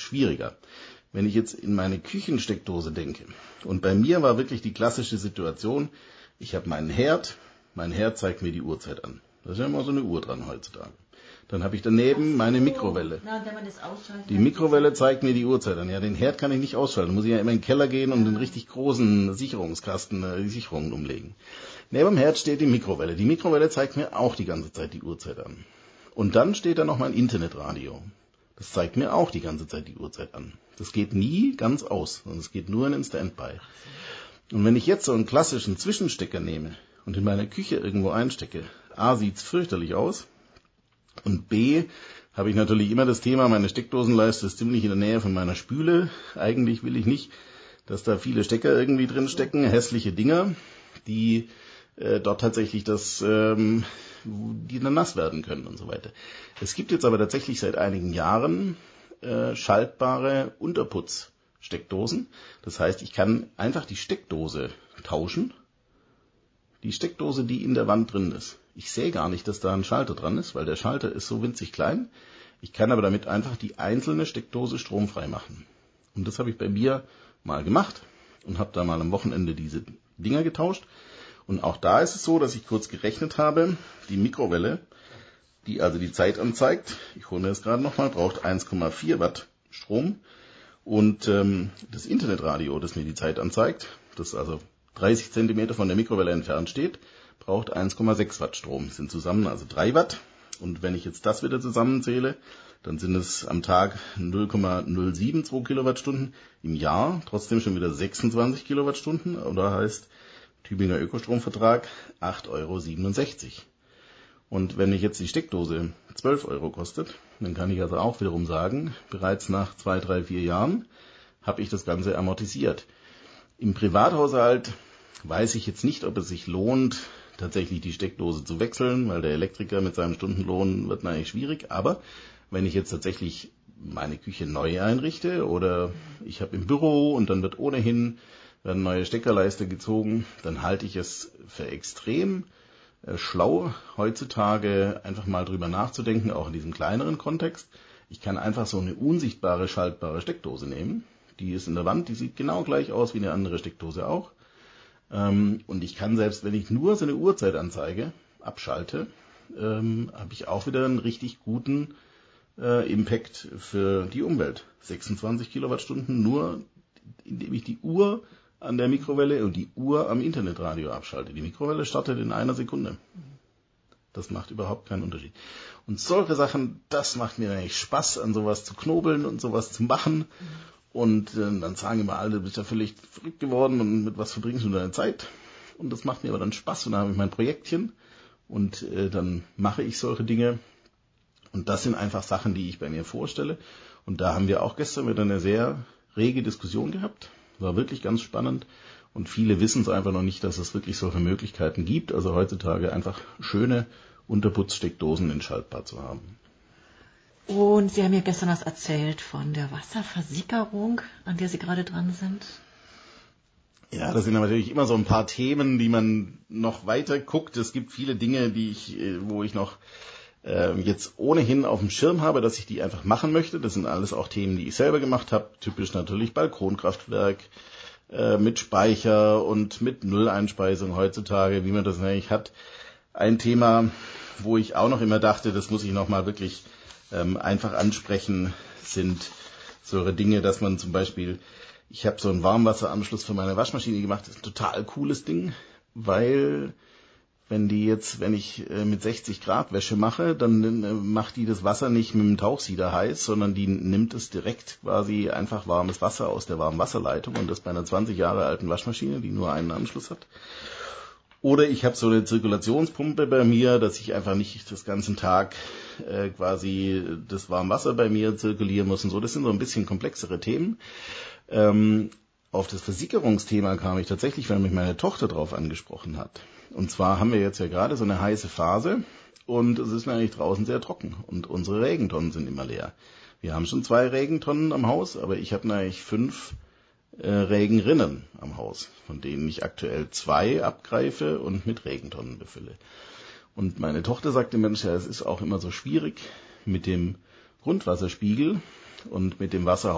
schwieriger. Wenn ich jetzt in meine Küchensteckdose denke, und bei mir war wirklich die klassische Situation, ich habe meinen Herd, mein Herd zeigt mir die Uhrzeit an. Da ist ja immer so eine Uhr dran heutzutage. Dann habe ich daneben meine Mikrowelle. Die Mikrowelle zeigt mir die Uhrzeit an. Ja, den Herd kann ich nicht ausschalten. Da muss ich ja immer in den Keller gehen und den richtig großen Sicherungskasten die Sicherungen umlegen. Neben dem Herd steht die Mikrowelle. Die Mikrowelle zeigt mir auch die ganze Zeit die Uhrzeit an. Und dann steht da noch mein Internetradio. Das zeigt mir auch die ganze Zeit die Uhrzeit an. Das geht nie ganz aus, sondern es geht nur in den Standby. Und wenn ich jetzt so einen klassischen Zwischenstecker nehme und in meiner Küche irgendwo einstecke, A, sieht's fürchterlich aus, und B, habe ich natürlich immer das Thema, meine Steckdosenleiste ist ziemlich in der Nähe von meiner Spüle. Eigentlich will ich nicht, dass da viele Stecker irgendwie drin stecken, hässliche Dinger, die dort tatsächlich die dann nass werden können und so weiter. Es gibt jetzt aber tatsächlich seit einigen Jahren schaltbare Unterputzsteckdosen. Das heißt, ich kann einfach die Steckdose tauschen. Die Steckdose, die in der Wand drin ist. Ich sehe gar nicht, dass da ein Schalter dran ist, weil der Schalter ist so winzig klein. Ich kann aber damit einfach die einzelne Steckdose stromfrei machen. Und das habe ich bei mir mal gemacht und habe da mal am Wochenende diese Dinger getauscht. Und auch da ist es so, dass ich kurz gerechnet habe, die Mikrowelle, die also die Zeit anzeigt, ich hole mir das gerade nochmal, braucht 1,4 Watt Strom. Und das Internetradio, das mir die Zeit anzeigt, das also 30 Zentimeter von der Mikrowelle entfernt steht, braucht 1,6 Watt Strom. Das sind zusammen also 3 Watt. Und wenn ich jetzt das wieder zusammenzähle, dann sind es am Tag 0,072 Kilowattstunden, im Jahr trotzdem schon wieder 26 Kilowattstunden. Oder heißt Tübinger Ökostromvertrag 8,67 €. Und wenn mich jetzt die Steckdose 12 € kostet, dann kann ich also auch wiederum sagen, bereits nach 2, 3, 4 Jahren habe ich das Ganze amortisiert. Im Privathaushalt weiß ich jetzt nicht, ob es sich lohnt, tatsächlich die Steckdose zu wechseln, weil der Elektriker mit seinem Stundenlohn wird eigentlich schwierig. Aber wenn ich jetzt tatsächlich meine Küche neu einrichte oder ich habe im Büro und dann werden neue Steckerleiste gezogen, dann halte ich es für extrem schlau, heutzutage einfach mal drüber nachzudenken, auch in diesem kleineren Kontext. Ich kann einfach so eine unsichtbare, schaltbare Steckdose nehmen. Die ist in der Wand, die sieht genau gleich aus wie eine andere Steckdose auch. Und ich kann selbst, wenn ich nur so eine Uhrzeitanzeige abschalte, habe ich auch wieder einen richtig guten Impact für die Umwelt. 26 Kilowattstunden nur, indem ich die Uhr an der Mikrowelle und die Uhr am Internetradio abschalte. Die Mikrowelle startet in 1 Sekunde. Das macht überhaupt keinen Unterschied. Und solche Sachen, das macht mir eigentlich Spaß, an sowas zu knobeln und sowas zu machen. Und dann sagen immer alle, du bist ja völlig verrückt geworden und mit was verbringst du deine Zeit? Und das macht mir aber dann Spaß und dann habe ich mein Projektchen und dann mache ich solche Dinge. Und das sind einfach Sachen, die ich bei mir vorstelle. Und da haben wir auch gestern wieder eine sehr rege Diskussion gehabt. War wirklich ganz spannend. Und viele wissen es einfach noch nicht, dass es wirklich solche Möglichkeiten gibt. Also heutzutage einfach schöne Unterputzsteckdosen in schaltbar zu haben. Und Sie haben mir gestern was erzählt von der Wasserversickerung, an der Sie gerade dran sind. Ja, das sind natürlich immer so ein paar Themen, die man noch weiter guckt. Es gibt viele Dinge, wo ich noch jetzt ohnehin auf dem Schirm habe, dass ich die einfach machen möchte. Das sind alles auch Themen, die ich selber gemacht habe. Typisch natürlich Balkonkraftwerk mit Speicher und mit Nulleinspeisung heutzutage, wie man das eigentlich hat. Ein Thema, wo ich auch noch immer dachte, das muss ich noch mal wirklich einfach ansprechen, sind solche Dinge, dass man zum Beispiel, ich habe so einen Warmwasseranschluss für meine Waschmaschine gemacht, das ist ein total cooles Ding, weil wenn ich mit 60 Grad Wäsche mache, dann macht die das Wasser nicht mit dem Tauchsieder heiß, sondern die nimmt es direkt quasi einfach warmes Wasser aus der Warmwasserleitung und das bei einer 20 Jahre alten Waschmaschine, die nur einen Anschluss hat. Oder ich habe so eine Zirkulationspumpe bei mir, dass ich einfach nicht das ganzen Tag quasi das Warmwasser bei mir zirkulieren muss und so. Das sind so ein bisschen komplexere Themen. Auf das Versickerungsthema kam ich tatsächlich, weil mich meine Tochter drauf angesprochen hat. Und zwar haben wir jetzt ja gerade so eine heiße Phase und es ist eigentlich draußen sehr trocken und unsere Regentonnen sind immer leer. Wir haben schon 2 Regentonnen am Haus, aber ich habe eigentlich 5 Regenrinnen am Haus, von denen ich aktuell 2 abgreife und mit Regentonnen befülle. Und meine Tochter sagte, Mensch, ja, es ist auch immer so schwierig mit dem Grundwasserspiegel und mit dem Wasser